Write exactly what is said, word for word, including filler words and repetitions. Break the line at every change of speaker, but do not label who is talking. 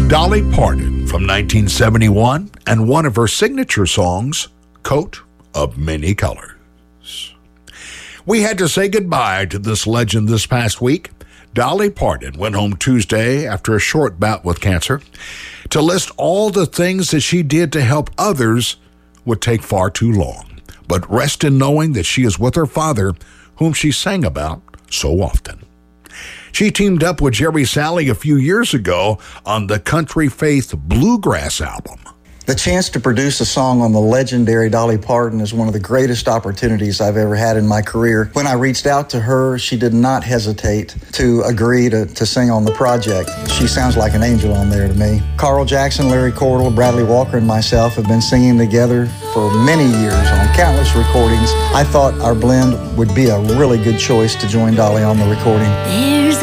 Dolly Parton from nineteen seventy-one and one of her signature songs, Coat of Many Colors. We had to say goodbye to this legend this past week. Dolly Parton went home Tuesday after a short bout with cancer. To list all the things that she did to help others would take far too long. But rest in knowing that she is with her father, whom she sang about so often. She teamed up with Jerry Salley a few years ago on the Country Faith Bluegrass album.
The chance to produce a song on the legendary Dolly Parton is one of the greatest opportunities I've ever had in my career. When I reached out to her, she did not hesitate to agree to, to sing on the project. She sounds like an angel on there to me. Carl Jackson, Larry Cordell, Bradley Walker, and myself have been singing together for many years on countless recordings. I thought our blend would be a really good choice to join Dolly on the recording.